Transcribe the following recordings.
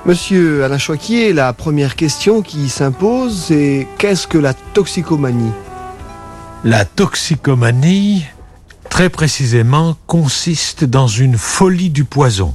Monsieur Alain Choiquier, la première question qui s'impose, c'est qu'est-ce que la toxicomanie ? La toxicomanie, très précisément, consiste dans une folie du poison.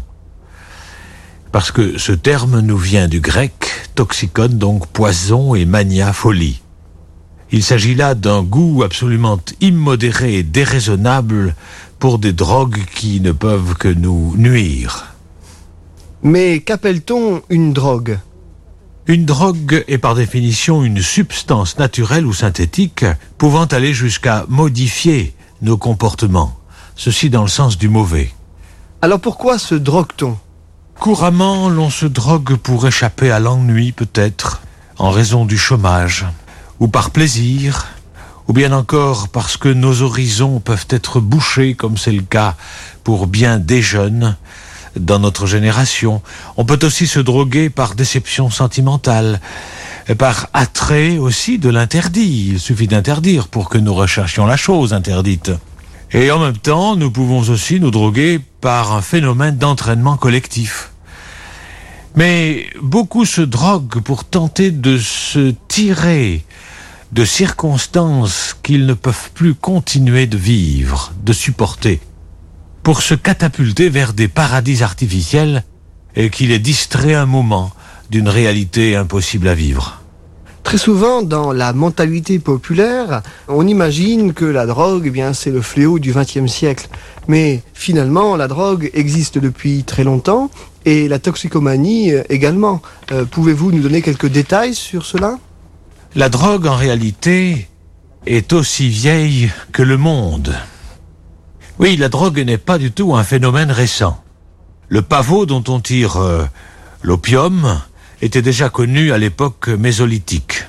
Parce que ce terme nous vient du grec, toxikon, donc poison, et mania, folie. Il s'agit là d'un goût absolument immodéré et déraisonnable pour des drogues qui ne peuvent que nous nuire. Mais qu'appelle-t-on une drogue ? Une drogue est par définition une substance naturelle ou synthétique pouvant aller jusqu'à modifier nos comportements, ceci dans le sens du mauvais. Alors pourquoi se drogue-t-on ? Couramment, l'on se drogue pour échapper à l'ennui peut-être, en raison du chômage, ou par plaisir, ou bien encore parce que nos horizons peuvent être bouchés, comme c'est le cas pour bien des jeunes dans notre génération. On peut aussi se droguer par déception sentimentale, par attrait aussi de l'interdit. Il suffit d'interdire pour que nous recherchions la chose interdite. Et en même temps, nous pouvons aussi nous droguer par un phénomène d'entraînement collectif. Mais beaucoup se droguent pour tenter de se tirer de circonstances qu'ils ne peuvent plus continuer de vivre, de supporter, pour se catapulter vers des paradis artificiels et qui les distraient un moment d'une réalité impossible à vivre. Très souvent, dans la mentalité populaire, on imagine que la drogue, eh bien, c'est le fléau du XXe siècle. Mais finalement, la drogue existe depuis très longtemps et la toxicomanie également. Pouvez-vous nous donner quelques détails sur cela ? La drogue, en réalité, est aussi vieille que le monde. Oui, la drogue n'est pas du tout un phénomène récent. Le pavot dont on tire l'opium était déjà connu à l'époque mésolithique.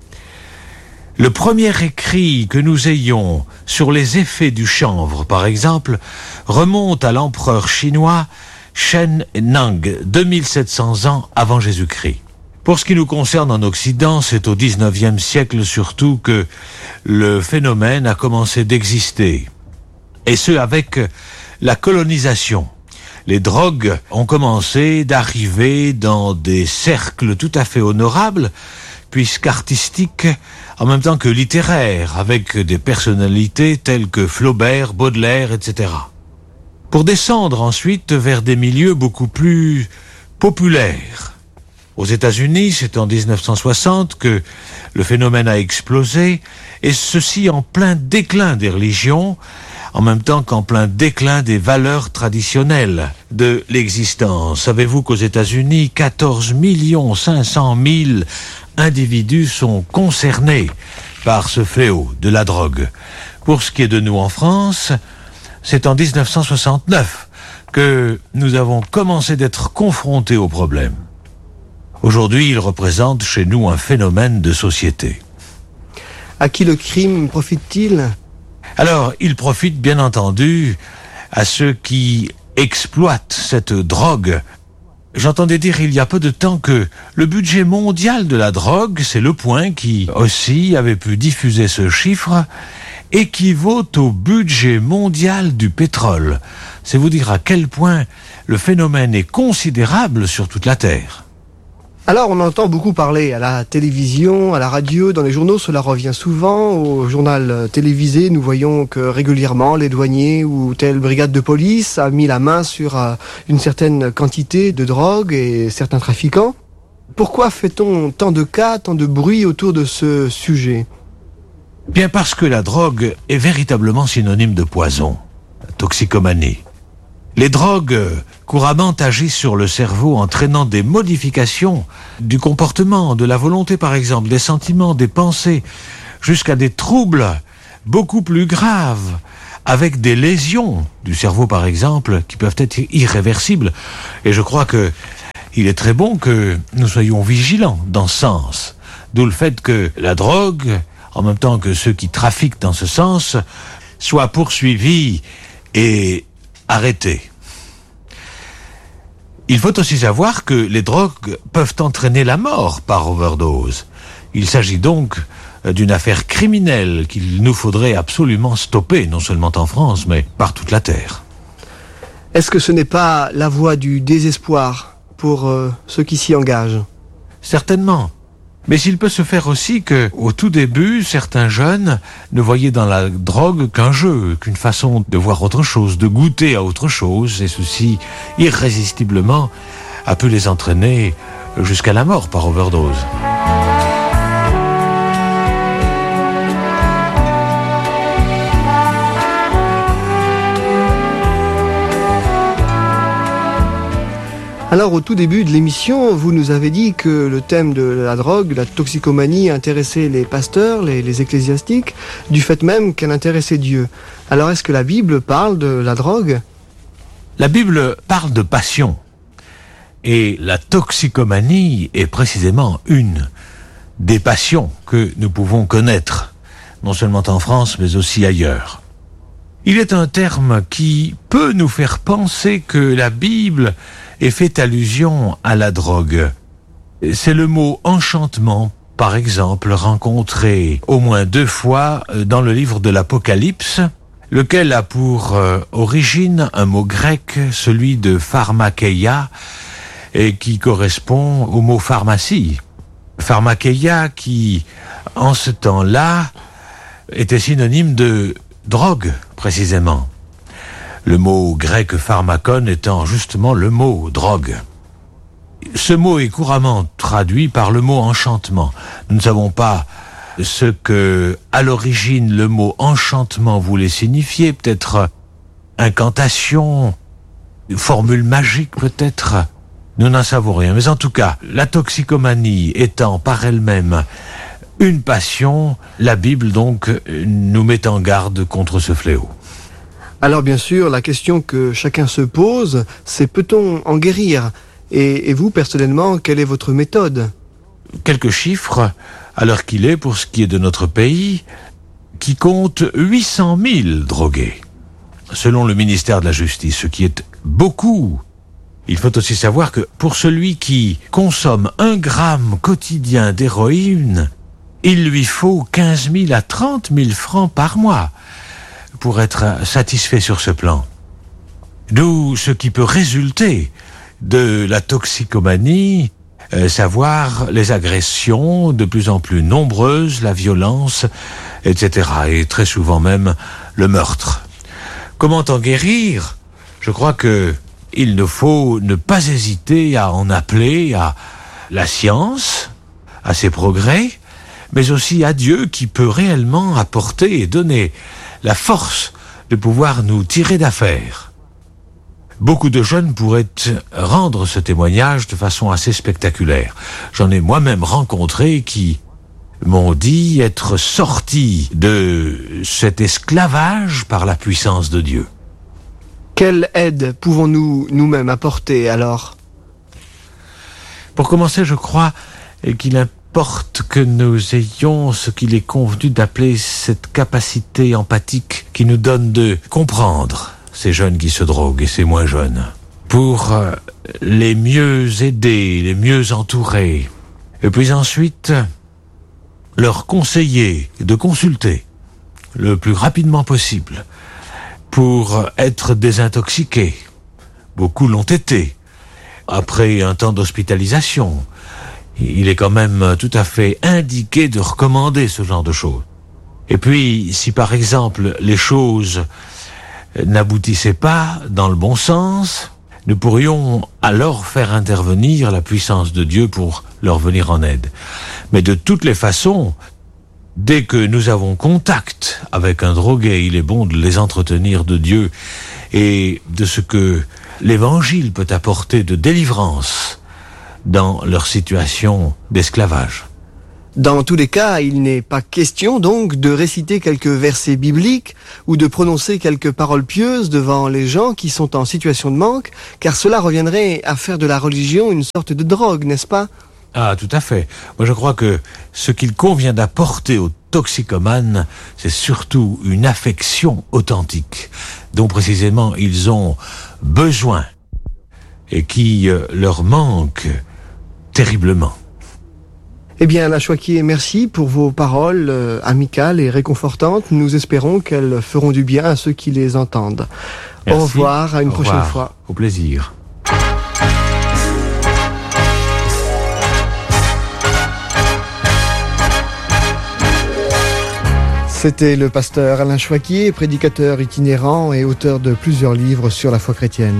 Le premier écrit que nous ayons sur les effets du chanvre, par exemple, remonte à l'empereur chinois Shen Nang, 2700 ans avant Jésus-Christ. Pour ce qui nous concerne en Occident, c'est au XIXe siècle surtout que le phénomène a commencé d'exister. Et ce, avec la colonisation. Les drogues ont commencé d'arriver dans des cercles tout à fait honorables, puisqu'artistiques, en même temps que littéraires, avec des personnalités telles que Flaubert, Baudelaire, etc. Pour descendre ensuite vers des milieux beaucoup plus populaires. Aux États-Unis, c'est en 1960 que le phénomène a explosé, et ceci en plein déclin des religions, en même temps qu'en plein déclin des valeurs traditionnelles de l'existence. Savez-vous qu'aux États-Unis, 14 500 000 individus sont concernés par ce fléau de la drogue. Pour ce qui est de nous en France, c'est en 1969 que nous avons commencé d'être confrontés au problème. Aujourd'hui, il représente chez nous un phénomène de société. À qui le crime profite-t-il ? Alors, il profite bien entendu à ceux qui exploitent cette drogue. J'entendais dire il y a peu de temps que le budget mondial de la drogue, c'est Le Point qui aussi avait pu diffuser ce chiffre, équivaut au budget mondial du pétrole. C'est vous dire à quel point le phénomène est considérable sur toute la Terre. Alors on entend beaucoup parler à la télévision, à la radio, dans les journaux, cela revient souvent. Au journal télévisé, nous voyons que régulièrement les douaniers ou telle brigade de police a mis la main sur une certaine quantité de drogue et certains trafiquants. Pourquoi fait-on tant de cas, tant de bruit autour de ce sujet ? Bien parce que la drogue est véritablement synonyme de poison, toxicomanie. Les drogues couramment agissent sur le cerveau, entraînant des modifications du comportement, de la volonté par exemple, des sentiments, des pensées, jusqu'à des troubles beaucoup plus graves, avec des lésions du cerveau par exemple, qui peuvent être irréversibles. Et je crois que il est très bon que nous soyons vigilants dans ce sens. D'où le fait que la drogue, en même temps que ceux qui trafiquent dans ce sens, soient poursuivis et arrêtés. Il faut aussi savoir que les drogues peuvent entraîner la mort par overdose. Il s'agit donc d'une affaire criminelle qu'il nous faudrait absolument stopper, non seulement en France, mais par toute la Terre. Est-ce que ce n'est pas la voie du désespoir ? pour ceux qui s'y engagent. Certainement. Mais il peut se faire aussi que, au tout début, certains jeunes ne voyaient dans la drogue qu'un jeu, qu'une façon de voir autre chose, de goûter à autre chose, et ceci, irrésistiblement, a pu les entraîner jusqu'à la mort par overdose. Alors au tout début de l'émission, vous nous avez dit que le thème de la drogue, la toxicomanie intéressait les pasteurs, les ecclésiastiques, du fait même qu'elle intéressait Dieu. Alors est-ce que la Bible parle de la drogue ? La Bible parle de passion. Et la toxicomanie est précisément une des passions que nous pouvons connaître, non seulement en France, mais aussi ailleurs. Il est un terme qui peut nous faire penser que la Bible ait fait allusion à la drogue. C'est le mot enchantement, par exemple, rencontré au moins 2 fois dans le livre de l'Apocalypse, lequel a pour origine un mot grec, celui de pharmakeia, et qui correspond au mot pharmacie. Pharmakeia qui, en ce temps-là, était synonyme de drogue, précisément. Le mot grec pharmakon étant justement le mot drogue. Ce mot est couramment traduit par le mot enchantement. Nous ne savons pas ce que, à l'origine, le mot enchantement voulait signifier, peut-être incantation, formule magique peut-être. Nous n'en savons rien. Mais en tout cas, la toxicomanie étant par elle-même une passion, la Bible donc nous met en garde contre ce fléau. Alors bien sûr, la question que chacun se pose, c'est peut-on en guérir ? Et vous, personnellement, quelle est votre méthode ? Quelques chiffres, à l'heure qu'il est, pour ce qui est de notre pays, qui compte 800 000 drogués, selon le ministère de la Justice, ce qui est beaucoup. Il faut aussi savoir que pour celui qui consomme 1 gramme quotidien d'héroïne, il lui faut 15 000 à 30 000 francs par mois pour être satisfait sur ce plan. D'où ce qui peut résulter de la toxicomanie, savoir les agressions de plus en plus nombreuses, la violence, etc. Et très souvent même le meurtre. Comment en guérir ? Je crois que il ne faut ne pas hésiter à en appeler à la science, à ses progrès, mais aussi à Dieu qui peut réellement apporter et donner la force de pouvoir nous tirer d'affaire. Beaucoup de jeunes pourraient rendre ce témoignage de façon assez spectaculaire. J'en ai moi-même rencontré qui m'ont dit être sortis de cet esclavage par la puissance de Dieu. Quelle aide pouvons-nous nous-mêmes apporter alors ? Pour commencer, je crois qu'il importe que nous ayons ce qu'il est convenu d'appeler cette capacité empathique qui nous donne de comprendre ces jeunes qui se droguent et ces moins jeunes, pour les mieux aider, les mieux entourer, et puis ensuite leur conseiller de consulter le plus rapidement possible pour être désintoxiqués. Beaucoup l'ont été. Après un temps d'hospitalisation, il est quand même tout à fait indiqué de recommander ce genre de choses. Et puis, si par exemple les choses n'aboutissaient pas dans le bon sens, nous pourrions alors faire intervenir la puissance de Dieu pour leur venir en aide. Mais de toutes les façons, dès que nous avons contact avec un drogué, il est bon de les entretenir de Dieu et de ce que l'Évangile peut apporter de délivrance dans leur situation d'esclavage. Dans tous les cas, il n'est pas question donc de réciter quelques versets bibliques ou de prononcer quelques paroles pieuses devant les gens qui sont en situation de manque, car cela reviendrait à faire de la religion une sorte de drogue, n'est-ce pas ? Ah, tout à fait. Moi, je crois que ce qu'il convient d'apporter aux toxicomanes, c'est surtout une affection authentique, dont précisément ils ont besoin et qui leur manque terriblement. Eh bien, Alain Choiquier, merci pour vos paroles amicales et réconfortantes. Nous espérons qu'elles feront du bien à ceux qui les entendent. Merci. Au revoir, à une prochaine fois. Au plaisir. C'était le pasteur Alain Choiquier, prédicateur itinérant et auteur de plusieurs livres sur la foi chrétienne.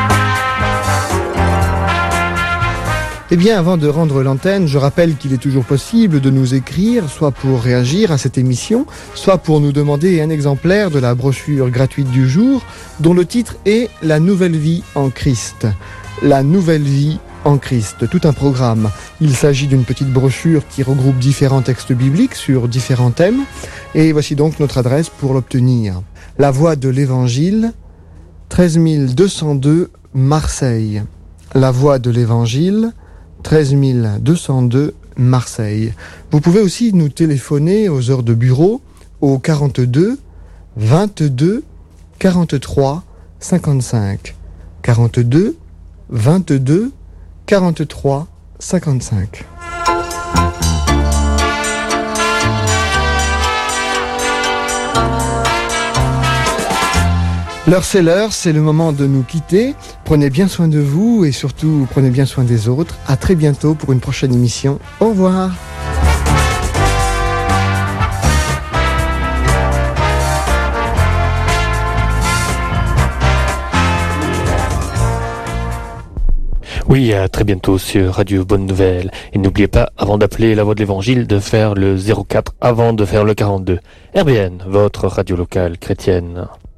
Eh bien, avant de rendre l'antenne, je rappelle qu'il est toujours possible de nous écrire, soit pour réagir à cette émission, soit pour nous demander un exemplaire de la brochure gratuite du jour, dont le titre est « La nouvelle vie en Christ ». La nouvelle vie en Christ, tout un programme. Il s'agit d'une petite brochure qui regroupe différents textes bibliques sur différents thèmes. Et voici donc notre adresse pour l'obtenir. La Voix de l'Évangile, 13 202 Marseille. La Voix de l'Évangile, 13 202 Marseille. Vous pouvez aussi nous téléphoner aux heures de bureau au 42 22 43 55. 42 22 43 55. L'heure, c'est le moment de nous quitter. Prenez bien soin de vous et surtout prenez bien soin des autres. À très bientôt pour une prochaine émission. Au revoir. Oui, à très bientôt sur Radio Bonne Nouvelle. Et n'oubliez pas, avant d'appeler la Voix de l'Évangile, de faire le 04 avant de faire le 42. RBN, votre radio locale chrétienne.